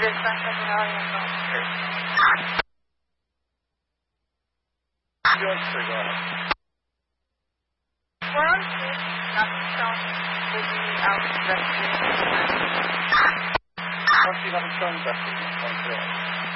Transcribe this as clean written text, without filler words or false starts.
del Santa Gloria, no. Just ago. Quante nazioni così ausgrazioni? Quanti nazioni da qui?